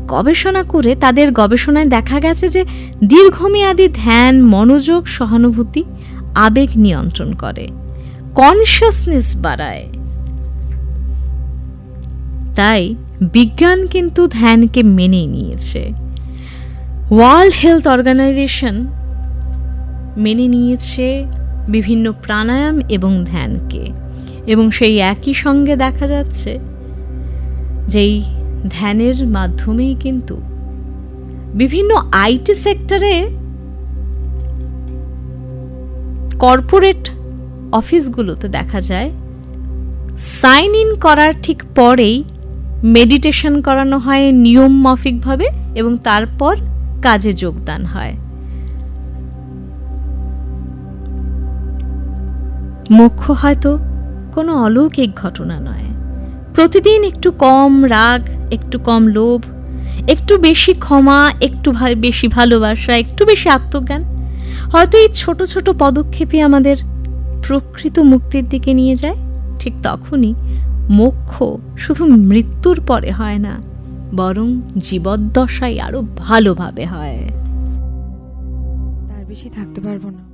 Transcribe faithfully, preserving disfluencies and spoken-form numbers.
গবেষণা করে তাদের গবেষণায় দেখা গেছে যে দীর্ঘমেয়াদী ধ্যান মনোযোগ, সহানুভূতি, আবেগ নিয়ন্ত্রণ করে, কনশাসনেস বাড়ায়। তাই বিজ্ঞান কিন্তু ধ্যানকে মেনে নিয়েছে। ওয়ার্ল্ড হেলথ অর্গানাইজেশন মেনে নিয়েছে বিভিন্ন প্রাণায়াম এবং ধ্যানকে, এবং সেই একই সঙ্গে দেখা যাচ্ছে যেই ধ্যানের মাধ্যমেই কিন্তু বিভিন্ন আইটি সেক্টরে, কর্পোরেট অফিসগুলোতে দেখা যায় সাইন ইন করার ঠিক পরেই মেডিটেশন করানো হয় নিয়ম মাফিকভাবে, এবং তারপর কাজে যোগদান হয়। মোক্ষ হয়তো কোনো অলৌকিক ঘটনা নয়। প্রতিদিন একটু কম রাগ, একটু কম লোভ, একটু বেশি ক্ষমা, একটু বেশি ভালোবাসা, একটু বেশি আত্মজ্ঞান, হয়তো এই ছোট ছোট পদক্ষেপই আমাদের প্রকৃত মুক্তির দিকে নিয়ে যায়। ঠিক তখনই মোক্ষ শুধু মৃত্যুর পরে হয় না, বরং জীবদ্দশায় আরো ভালোভাবে হয়। তার বেশি থাকতে পারবো না।